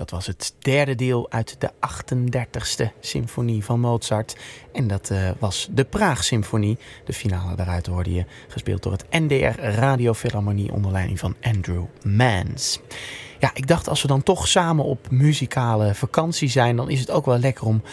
Dat was het derde deel uit de 38e symfonie van Mozart. En dat was de Praag-symfonie. De finale daaruit hoorde je, gespeeld door het NDR Radiofilharmonie onder leiding van Andrew Mans. Ja, ik dacht als we dan toch samen op muzikale vakantie zijn, dan is het ook wel lekker om